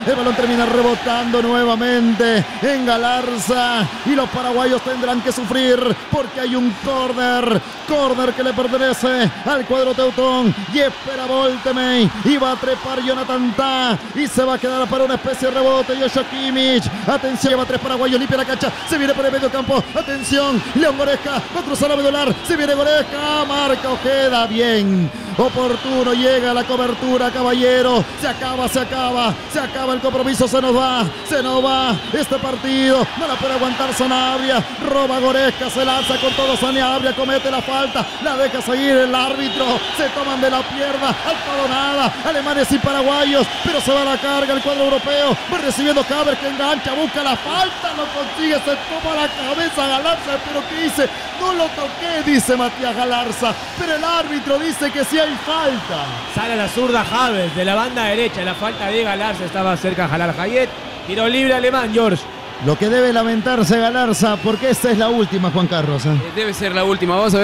El balón termina rebotando nuevamente en Galarza y los paraguayos tendrán que sufrir porque hay un córner que le pertenece al cuadro teutón y espera Voltemey y va a trepar Jonathan Tah y se va a quedar para una especie de rebote. Joshua Kimmich, atención, lleva 3 paraguayos, limpia la cancha, se viene por el medio campo, atención, León Goretzka, va a cruzar la medular, se viene Goretzka, marca Ojeda, bien, oportuno, llega la cobertura, caballero, se acaba el compromiso, se nos va este partido, no la puede aguantar Sanabria, roba Goretzka, se lanza con todo Sanabria, comete la falta, la deja seguir el árbitro, se toman de la pierna, al todo nada, alemanes y paraguayos, pero se va a la carga el cuadro europeo, va recibiendo Havertz que engancha, busca la falta, lo consigue, se toma la cabeza Galarza, pero ¿qué dice? No lo toqué, dice Matías Galarza, pero el árbitro dice que sí hay falta. Sale la zurda Havertz de la banda derecha, la falta de Galarza, estaba cerca Jalal Hayet, tiro libre alemán, George. Lo que debe lamentarse Galarza, porque esta es la última, Juan Carlos. Debe ser la última, vamos a ver.